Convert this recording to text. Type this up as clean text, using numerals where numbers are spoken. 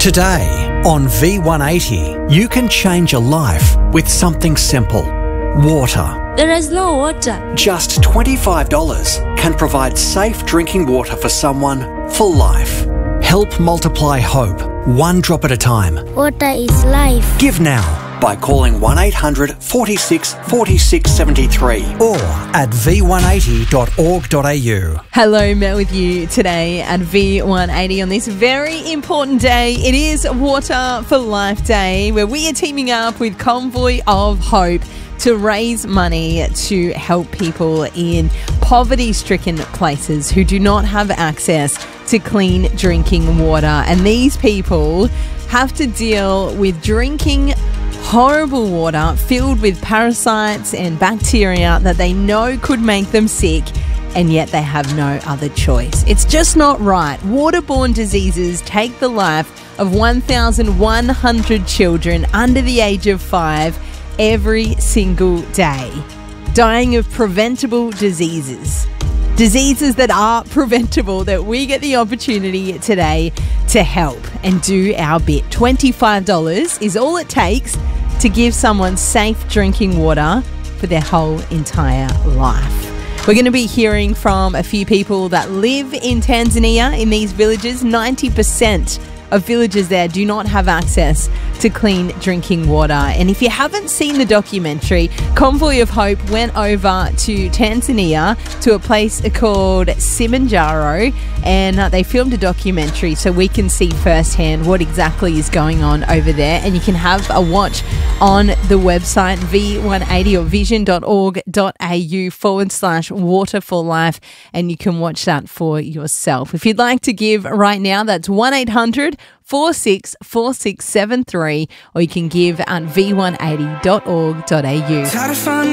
Today on V180, you can change a life with something simple. Water. There is no water. Just $25 can provide safe drinking water for someone for life. Help multiply hope, one drop at a time. Water is life. Give now by calling 1800 46 46 73 or at v180.org.au. Hello, Mel with you today at V180 on this very important day. It is Water for Life Day, where we are teaming up with Convoy of Hope to raise money to help people in poverty-stricken places who do not have access to clean drinking water. And these people have to deal with drinking horrible water filled with parasites and bacteria that they know could make them sick, and yet they have no other choice. It's just not right. Waterborne diseases take the life of 1,100 children under the age of 5 every single day, dying of preventable diseases. Diseases that are preventable, that we get the opportunity today to help and do our bit. $25 is all it takes to give someone safe drinking water for their whole entire life. We're going to be hearing from a few people that live in Tanzania in these villages. 90% of villages there do not have access to clean drinking water. And if you haven't seen the documentary, Convoy of Hope went over to Tanzania to a place called Simanjaro, and they filmed a documentary so we can see firsthand what exactly is going on over there. And you can have a watch on the website v180 or vision.org.au/water for life, and you can watch that for yourself. If you'd like to give right now, that's 1800 46 46 73, or you can give at v180.org.au.